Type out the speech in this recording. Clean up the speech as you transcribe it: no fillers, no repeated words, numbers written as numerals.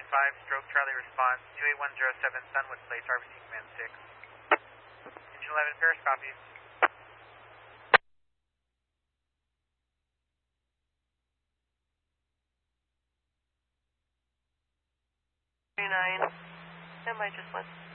stroke Charlie response, 28107 Sunwood Place, RBC Command 6. Engine 11, Paris copies. 39, standby just west.